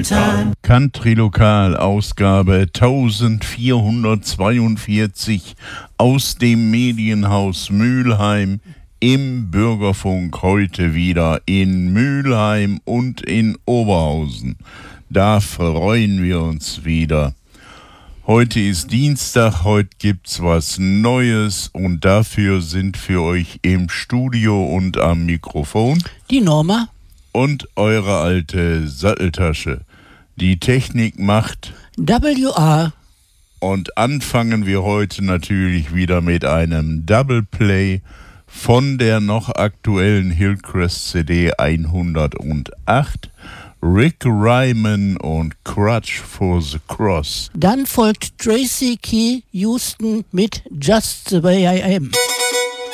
Time. Country Lokal, Ausgabe 1442 aus dem Medienhaus Mülheim im Bürgerfunk, heute wieder in Mülheim und in Oberhausen. Da freuen wir uns wieder. Heute ist Dienstag, heute gibt's was Neues und dafür sind für euch im Studio und am Mikrofon die Norma und eure alte Satteltasche. Die Technik macht WR. Und anfangen wir heute natürlich wieder mit einem Double Play von der noch aktuellen Hillcrest CD 108. Rick Ryman und Crutch for the Cross. Dann folgt Tracy Key Houston mit Just the Way I Am.